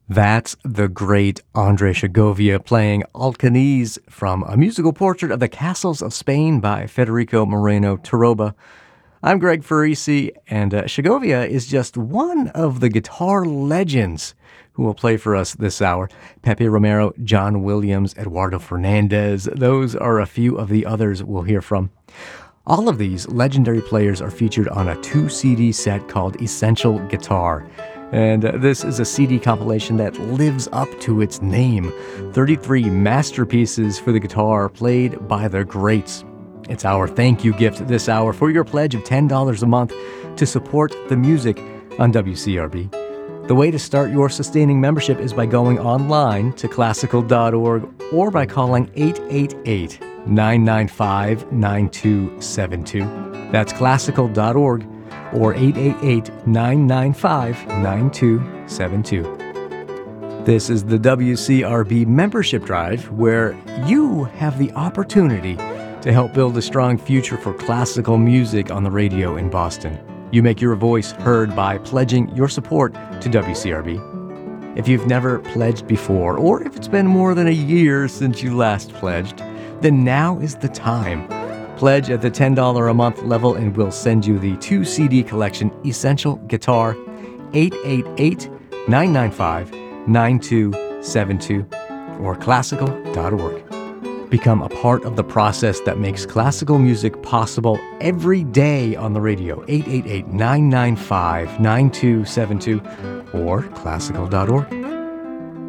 That's the great Andre Segovia playing Alcaniz from a musical portrait of the castles of Spain by Federico Moreno Torroba. I'm Greg Farisi, and Segovia is just one of the guitar legends who will play for us this hour. Pepe Romero, John Williams, Eduardo Fernandez, those are a few of the others we'll hear from. All of these legendary players are featured on a 2-CD set called Essential Guitar. And this is a CD compilation that lives up to its name. 33 masterpieces for the guitar played by the greats. It's our thank you gift this hour for your pledge of $10 a month to support the music on WCRB. The way to start your sustaining membership is by going online to classical.org or by calling 888-995-9272. That's classical.org. or 888-995-9272. This is the WCRB Membership Drive, where you have the opportunity to help build a strong future for classical music on the radio in Boston. You make your voice heard by pledging your support to WCRB. If you've never pledged before, or if it's been more than a year since you last pledged, then now is the time. Pledge at the $10 a month level and we'll send you the 2-CD collection Essential Guitar, 888-995-9272 or classical.org. Become a part of the process that makes classical music possible every day on the radio, 888-995-9272 or classical.org.